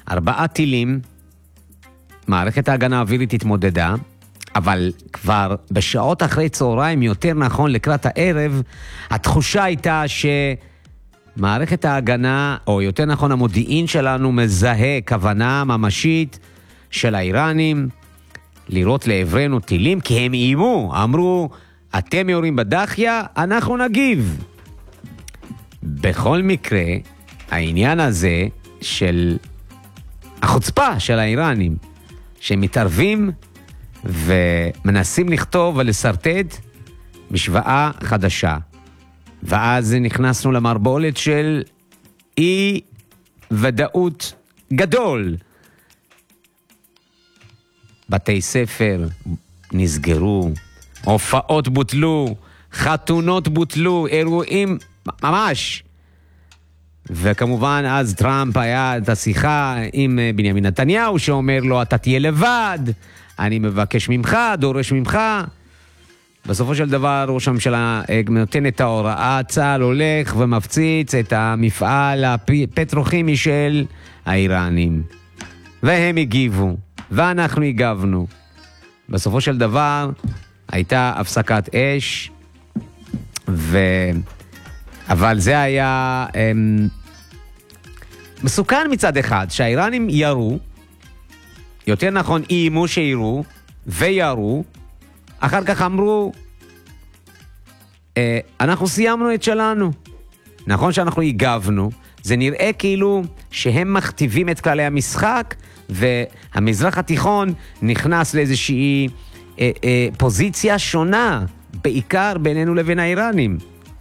4 טילים, מערכת ההגנה האווירית התמודדה, אבל כבר בשעות אחרי צהריים, יותר נכון לקראת הערב, התחושה הייתה שמערכת ההגנה, או יותר נכון המודיעין שלנו, מזהה כוונה ממשית של האיראנים לירות לעברנו טילים, כי הם איימו, אמרו, אתם יורים בדחיה, אנחנו נגיב. בכל מקרה, העניין הזה של החוצפה של האיראנים, שמתערבים ומנסים לכתוב ולסרטט משוואה חדשה. ואז נכנסנו למרבולת של אי ודאות גדול. בתי ספר נסגרו, הופעות בוטלו, חתונות בוטלו, אירועים ממש. וכמובן אז טראמפ היה את השיחה עם בנימין נתניהו שאומר לו אתה תהיה לבד, אני מבקש ממך, דורש ממך. בסופו של דבר ראש הממשלה נותן את ההוראה, צה"ל הולך ומפציץ את המפעל הפטרוכימי של האיראנים. והם הגיבו, ואנחנו הגבנו. בסופו של דבר הייתה הפסקת אש, אבל זה היה מסוכן מצד אחד, שהאיראנים ירו, יותר נכון איימו שירו, וירו, אחר כך אמרו, אנחנו סיימנו את שלנו. נכון שאנחנו הגבנו, זה נראה כאילו שהם מכתיבים את כללי המשחק, והמזרח התיכון נכנס לאיזושהי פוזיציה שונה, בעיקר בינינו לבין האיראנים.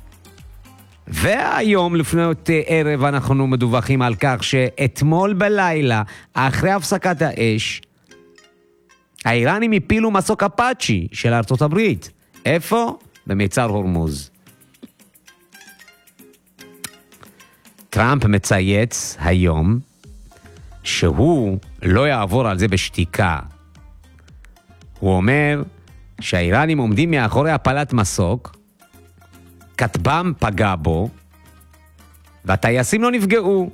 והיום לפנות ערב אנחנו מדווחים על כך שאתמול בלילה, אחרי הפסקת האש, האיראנים הפילו מסוק אפאצ'י של ארצות הברית. איפה? במיצר הורמוז. טראמפ מצייץ היום שהוא לא יעבור על זה בשתיקה. הוא אומר שהאיראנים עומדים מאחורי הפלת מסוק, כטב"ם פגע בו, והטייסים לא נפגעו.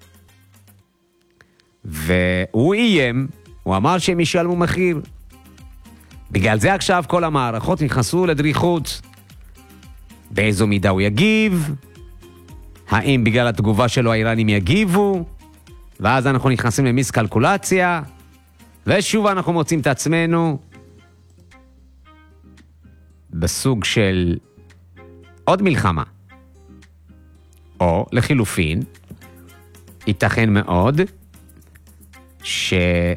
והוא איים, הוא אמר שהם ישלמו מחיר. בגלל זה עכשיו כל המערכות נכנסו לדריכות. באיזו מידה הוא יגיב? האם בגלל התגובה שלו האיראנים יגיבו? ואז אנחנו נכנסים למיס קלקולציה, ושוב אנחנו מוצאים את עצמנו בסוג של עוד מלחמה. או לחילופין, ייתכן מאוד שהוא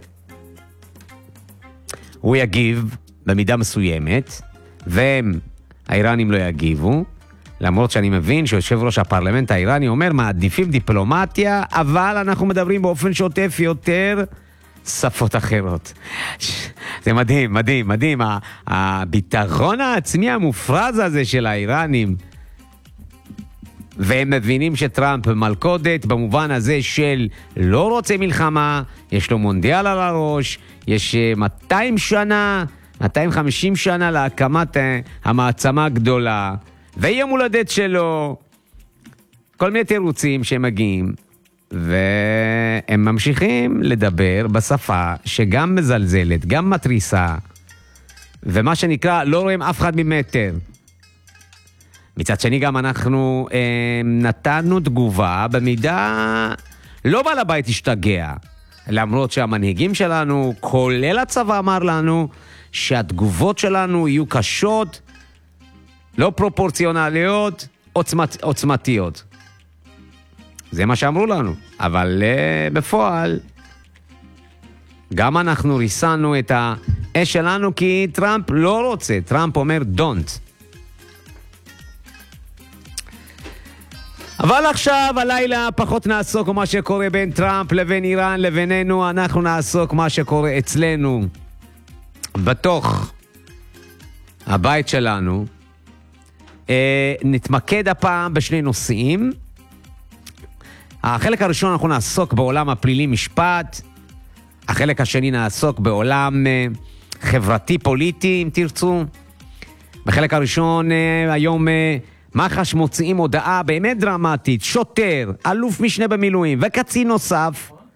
יגיב במידה מסוימת, והם, האיראנים לא יגיבו, למרות שאני מבין שיושב ראש הפרלמנט האיראני אומר, מעדיפים דיפלומטיה, אבל אנחנו מדברים באופן שוטף יותר שפות אחרות. זה מדהים, מדהים, מדהים. הביטחון העצמי המופרז הזה של האיראנים, והם מבינים שטראמפ מלכודת במובן הזה של לא רוצה מלחמה, יש לו מונדיאל על הראש, יש 200 שנה, 250 שנה להקמת המעצמה הגדולה, ויום הולדת שלו, כל מיני תירוצים שהם מגיעים, והם ממשיכים לדבר בשפה שגם מזלזלת, גם מטריסה, ומה שנקרא לא רואים אף אחד ממטר. מצד שני גם אנחנו נתנו תגובה במידה לא בעל הבית השתגע, למרות שהמנהיגים שלנו, כולל הצבא, אמר לנו שהתגובות שלנו יהיו קשות, לא פרופורציונליות, עוצמתיות. זה מה שאמרו לנו. אבל בפועל, גם אנחנו ריסנו את האש שלנו, כי טראמפ לא רוצה. טראמפ אומר don't. אבל עכשיו, הלילה, פחות נעסוק מה שקורה בין טראמפ לבין איראן לבינינו, אנחנו נעסוק מה שקורה אצלנו, בתוך הבית שלנו. נתמקד הפעם בשני נושאים. החלק הראשון אנחנו נעסוק בעולם הפלילי משפט, החלק השני נעסוק בעולם חברתי פוליטי אם תרצו. בחלק הראשון היום מח"ש מוציאים הודעה באמת דרמטית, שוטר, אלוף משנה במילואים וקצין נוסף